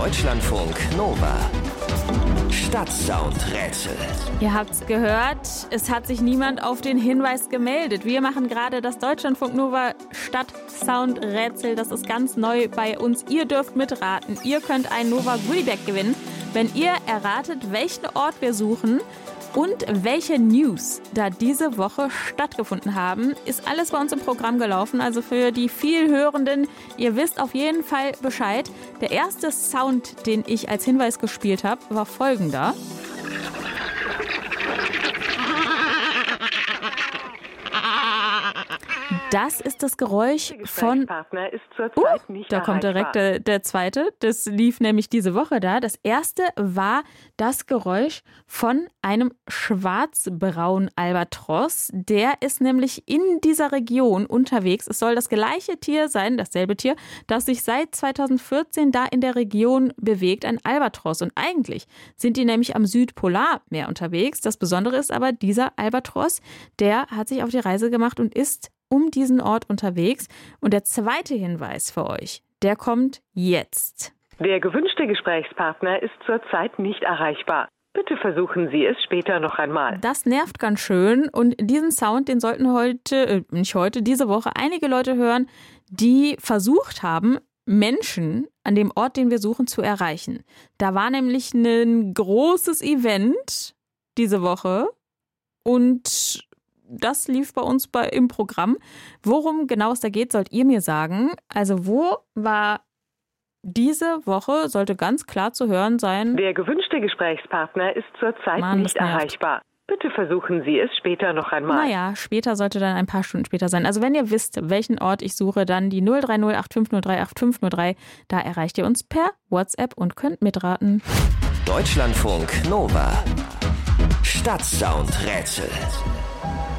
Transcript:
Deutschlandfunk Nova. Stadtsoundrätsel. Ihr habt's gehört, es hat sich niemand auf den Hinweis gemeldet. Wir machen gerade das Deutschlandfunk Nova Stadtsoundrätsel. Das ist ganz neu bei uns. Ihr dürft mitraten. Ihr könnt ein Nova Goodiebag gewinnen, wenn ihr erratet, welchen Ort wir suchen und welche News da diese Woche stattgefunden haben. Ist alles bei uns im Programm gelaufen. Also für die vielhörenden, ihr wisst auf jeden Fall Bescheid. Der erste Sound, den ich als Hinweis gespielt habe, war folgender. Das ist das Geräusch von... Ist zurzeit nicht da kommt direkt der zweite. Das lief nämlich diese Woche da. Das erste war das Geräusch von einem schwarzbraunen Albatros. Der ist nämlich in dieser Region unterwegs. Es soll das gleiche Tier sein, dasselbe Tier, das sich seit 2014 da in der Region bewegt, ein Albatros. Und eigentlich sind die nämlich am Südpolarmeer unterwegs. Das Besondere ist aber, dieser Albatros, der hat sich auf die Reise gemacht und ist um diesen Ort unterwegs. Und der zweite Hinweis für euch, der kommt jetzt. Der gewünschte Gesprächspartner ist zurzeit nicht erreichbar. Bitte versuchen Sie es später noch einmal. Das nervt ganz schön. Und diesen Sound, den sollten diese Woche einige Leute hören, die versucht haben, Menschen an dem Ort, den wir suchen, zu erreichen. Da war nämlich ein großes Event diese Woche und das lief bei uns im Programm. Worum genau es da geht, sollt ihr mir sagen. Also wo war diese Woche, sollte ganz klar zu hören sein. Der gewünschte Gesprächspartner ist zurzeit nicht erreichbar. Bitte versuchen Sie es später noch einmal. Naja, später sollte dann ein paar Stunden später sein. Also wenn ihr wisst, welchen Ort ich suche, dann die 030 8503 8503. Da erreicht ihr uns per WhatsApp und könnt mitraten. Deutschlandfunk Nova. Stadtsoundrätsel.